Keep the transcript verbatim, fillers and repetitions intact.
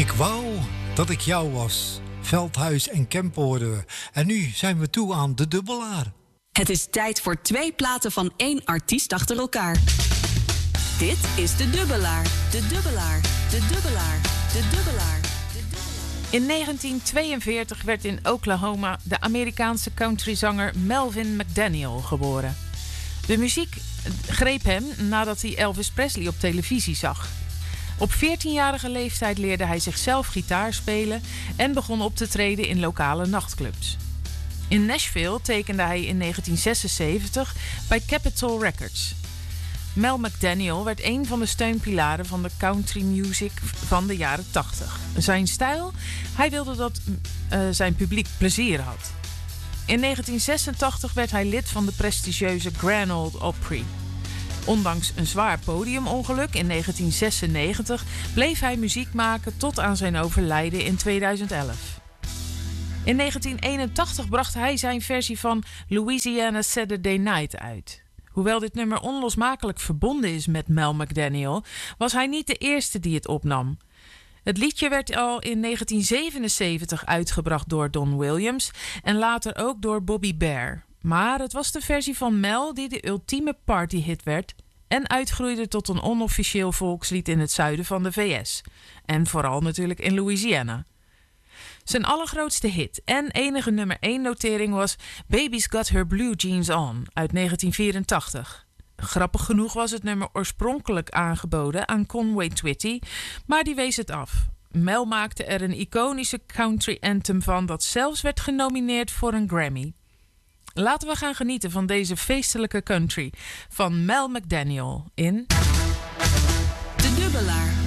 Ik wou dat ik jou was. Veldhuis en Kemp hoorden we. En nu zijn we toe aan de dubbelaar. Het is tijd voor twee platen van één artiest achter elkaar. Dit is de dubbelaar. De dubbelaar. De dubbelaar. De dubbelaar. In negentien tweeënveertig werd in Oklahoma de Amerikaanse countryzanger Melvin McDaniel geboren. De muziek greep hem nadat hij Elvis Presley op televisie zag. Op veertienjarige leeftijd leerde hij zichzelf gitaar spelen en begon op te treden in lokale nachtclubs. In Nashville tekende hij in negentien zesenzeventig bij Capitol Records. Mel McDaniel werd een van de steunpilaren van de country music van de jaren tachtig. Zijn stijl? Hij wilde dat uh, zijn publiek plezier had. In negentien zesentachtig werd hij lid van de prestigieuze Grand Ole Opry. Ondanks een zwaar podiumongeluk in negentien zesennegentig bleef hij muziek maken tot aan zijn overlijden in tweeduizend elf. In negentien eenentachtig bracht hij zijn versie van Louisiana Saturday Night uit. Hoewel dit nummer onlosmakelijk verbonden is met Mel McDaniel, was hij niet de eerste die het opnam. Het liedje werd al in negentien zevenenzeventig uitgebracht door Don Williams en later ook door Bobby Bare. Maar het was de versie van Mel die de ultieme partyhit werd en uitgroeide tot een onofficieel volkslied in het zuiden van de V S. En vooral natuurlijk in Louisiana. Zijn allergrootste hit en enige nummer één notering was Baby's Got Her Blue Jeans On uit negentien vierentachtig. Grappig genoeg was het nummer oorspronkelijk aangeboden aan Conway Twitty, maar die wees het af. Mel maakte er een iconische country anthem van dat zelfs werd genomineerd voor een Grammy. Laten we gaan genieten van deze feestelijke country van Mel McDaniel in De Dubbelaar.